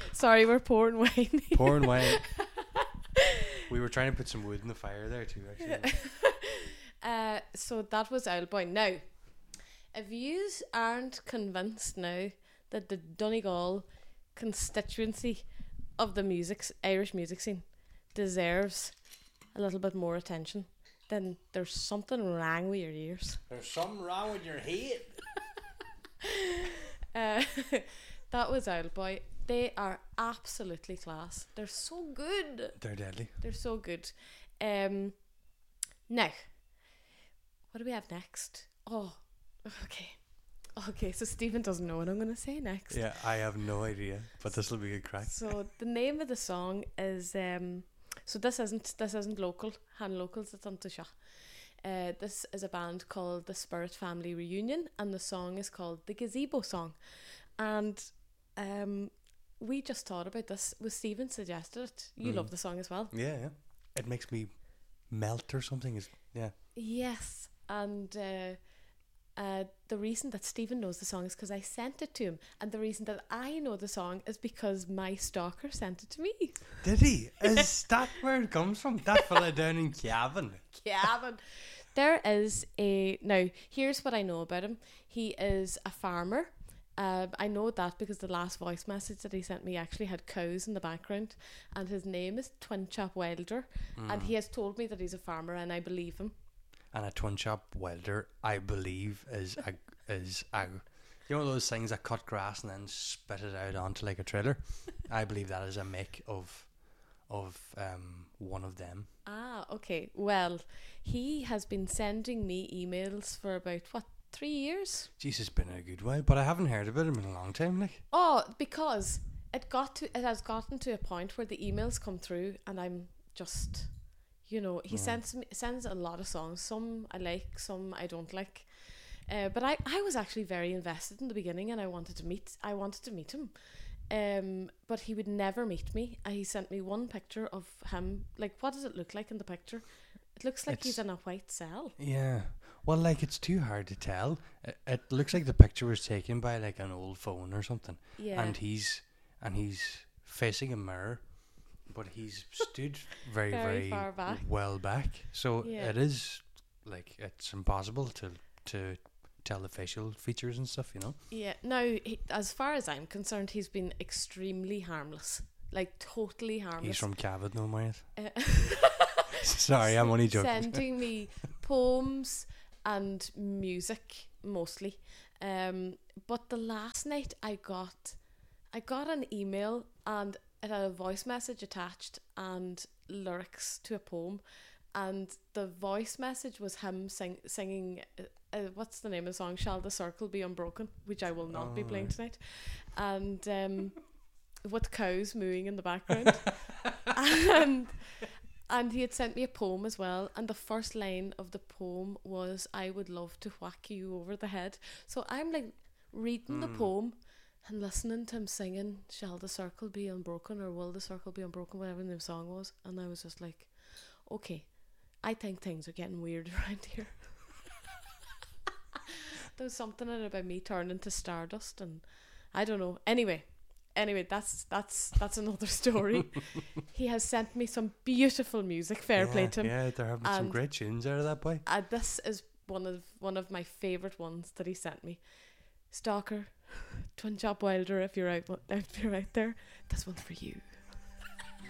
Sorry, we're pouring wine. Pouring wine. We were trying to put some wood in the fire there too, actually. So that was Owlboy. Now, if you aren't convinced now that the Donegal constituency of the Irish music scene deserves a little bit more attention, then there's something wrong with your ears. There's something wrong with your head. That was Owlboy. They are absolutely class. They're so good. They're deadly. They're so good. Now, what do we have next? Oh, okay. So Stephen doesn't know what I'm going to say next. Yeah, I have no idea, but this will be a crack. So the name of the song is so this isn't local. Han locals, it's on Tusha. This is a band called the Spirit Family Reunion, and the song is called the Gazebo Song. And we just thought about this. Was Stephen suggested it? You love the song as well. Yeah. It makes me melt or something. Yeah. Yes, and the reason that Stephen knows the song is because I sent it to him, and the reason that I know the song is because my stalker sent it to me. Did he? Is that where it comes from? That fella down in Cavan. Cavan. There is now here's what I know about him. He is a farmer. I know that because the last voice message that he sent me actually had cows in the background, and his name is Twin Chop Wilder, and he has told me that he's a farmer, and I believe him. And a twin chop welder, I believe, is a you know those things that cut grass and then spit it out onto like a trailer. I believe that is a make of one of them. Ah, okay. Well, he has been sending me emails for about 3 years. Jeez, it's been a good while, but I haven't heard about him in a long time. Like, oh, because it has gotten to a point where the emails come through, and I'm just. He sends a lot of songs. Some I like, some I don't like. But I was actually very invested in the beginning, and I wanted to meet him. But he would never meet me. He sent me one picture of him. Like, what does it look like in the picture? It looks like he's in a white cell. Yeah. Well, like, it's too hard to tell. It looks like the picture was taken by like an old phone or something. Yeah. And he's facing a mirror. But he's stood very, very far back. Well back. So it is, like, it's impossible to tell the facial features and stuff, Yeah. Now, as far as I'm concerned, he's been extremely harmless. Like, totally harmless. He's from Cavan, no, Marius. Sorry, I'm only joking. Sending me poems and music, mostly. But the last night I got an email, and it had a voice message attached and lyrics to a poem, and the voice message was him singing what's the name of the song? Shall the Circle Be Unbroken, which I will not be playing tonight, and with cows mooing in the background. and he had sent me a poem as well, and the first line of the poem was, "I would love to whack you over the head." So I'm like reading the poem and listening to him singing "Shall the Circle Be Unbroken" or "Will the Circle Be Unbroken," whatever the song was, and I was just like, okay, I think things are getting weird around here. There was something in it about me turning to stardust, and I don't know. Anyway, that's another story. He has sent me some beautiful music. Fair play to him. Yeah, there have been some great tunes out of that boy. This is one of my favourite ones that he sent me. Stalker, Twin Chop Wilder, if you're out there, this one's for you.